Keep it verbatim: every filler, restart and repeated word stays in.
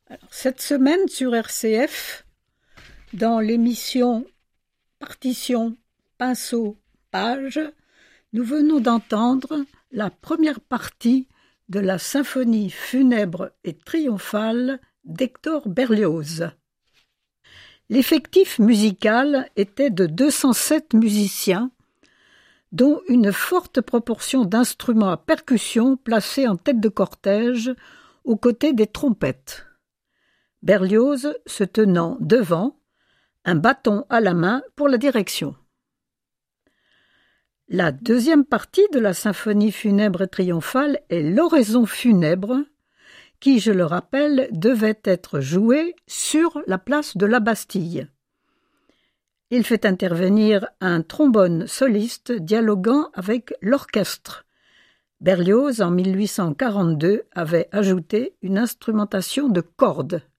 Alors, cette semaine sur R C F, dans l'émission Partition, pinceau, page, nous venons d'entendre la première partie de la symphonie funèbre et triomphale d'Hector Berlioz. L'effectif musical était de deux cent sept musiciens, dont une forte proportion d'instruments à percussion placés en tête de cortège aux côtés des trompettes. Berlioz se tenant devant, un bâton à la main pour la direction. La deuxième partie de la symphonie funèbre et triomphale est l'oraison funèbre, qui, je le rappelle, devait être jouée sur la place de la Bastille. Il fait intervenir un trombone soliste dialoguant avec l'orchestre. Berlioz, en mille huit cent quarante-deux, avait ajouté une instrumentation de cordes.